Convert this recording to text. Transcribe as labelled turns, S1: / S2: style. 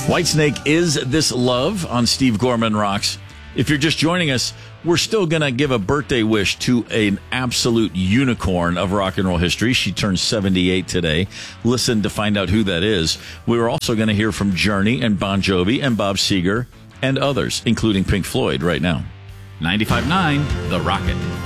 S1: Whitesnake is This Love on Steve Gorman Rocks. If you're just joining us, we're still going to give a birthday wish to an absolute unicorn of rock and roll history. She turns 78 today. Listen to find out who that is. We were also going to hear from Journey and Bon Jovi and Bob Seger and others, including Pink Floyd right now.
S2: 95.9 The Rocket.